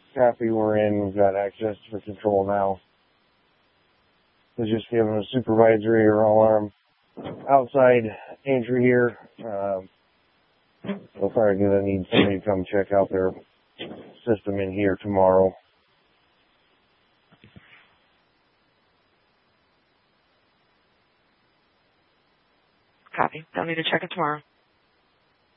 copy we're in. We've got access for control now. So just giving a supervisory or alarm outside entry here. We're probably going to need somebody to come check out their system in here tomorrow. Copy. They'll need to check it tomorrow.